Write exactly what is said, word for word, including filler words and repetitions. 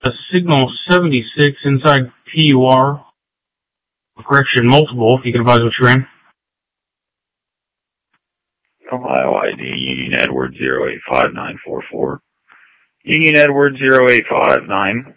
a signal seventy-six inside P U R. Correction, multiple, if you can advise what you're in. Ohio I D, Union Edward zero eight five nine four four. Union Edward zero eight five nine